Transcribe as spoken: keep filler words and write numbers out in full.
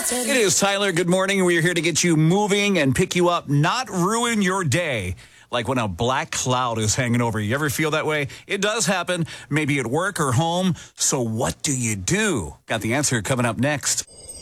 It is Tyler. Good morning. We are here to get you moving and pick you up, not ruin your day. Like when a black cloud is hanging over you. You ever feel that way? It does happen, maybe at work or home. So what do you do? Got the answer coming up next.